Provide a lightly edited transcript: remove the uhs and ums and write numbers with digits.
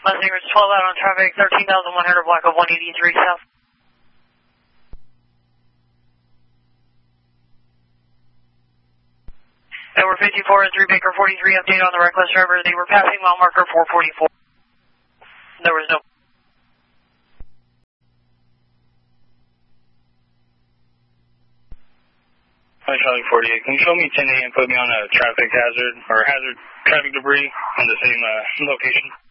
Mustang Ridge 12 out on traffic, 13,100 block of 183 south. Edward 54 and 3 Baker 43, update on the reckless driver. They were passing mile marker 444. There was no... Hi, Charlie 48. Can you show me 10A and put me on a traffic hazard or hazard traffic debris in the same location?